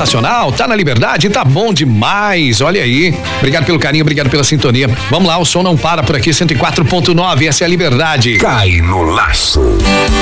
sensacional, tá na Liberdade, tá bom demais, olha aí. Obrigado pelo carinho, obrigado pela sintonia. Vamos lá, o som não para por aqui, 104.9, essa é a Liberdade. Cai no laço.